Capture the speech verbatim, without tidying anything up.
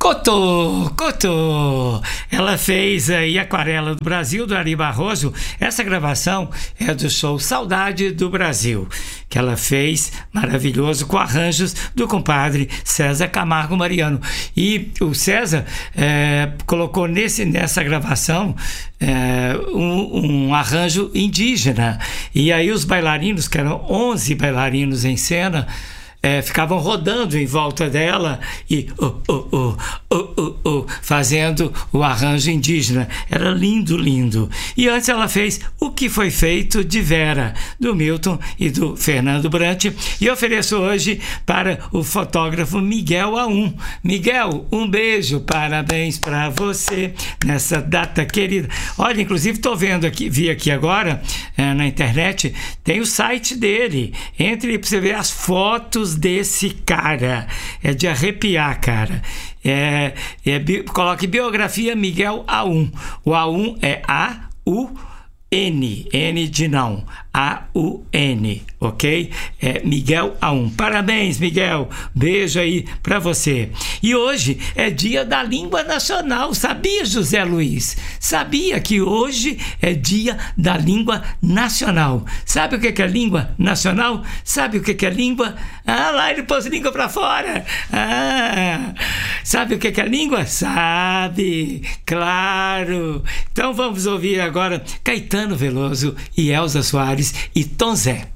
Cotô, Cotô, ela fez aí Aquarela do Brasil, do Ari Barroso. Essa gravação é do show Saudade do Brasil, que ela fez maravilhoso com arranjos do compadre César Camargo Mariano. E o César é, colocou nesse, nessa gravação é, um, um arranjo indígena. E aí os bailarinos, que eram onze bailarinos em cena, É, ficavam rodando em volta dela e oh, oh, oh, oh, oh, oh, fazendo o arranjo indígena. Era lindo, lindo. E antes ela fez O Que Foi Feito de Vera, do Milton e do Fernando Brant. E ofereço hoje para o fotógrafo Miguel Aum. Miguel, um beijo, parabéns para você nessa data querida. Olha, inclusive estou vendo aqui, vi aqui agora é, na internet, tem o site dele. Entre para você ver as fotos desse cara, é de arrepiar, cara. É, é, bi, coloque biografia Miguel Aum. O Aum é A U N, N de não, A U N, ok? É Miguel Aum. Parabéns, Miguel. Beijo aí pra você. E hoje é dia da língua nacional. Sabia, José Luiz? Sabia que hoje é dia da língua nacional? Sabe o que é língua nacional? Sabe o que é língua? Ah, lá ele pôs língua pra fora. Ah, sabe o que é língua? Sabe, claro. Então vamos ouvir agora Caetano Veloso e Elza Soares e Tom Zé.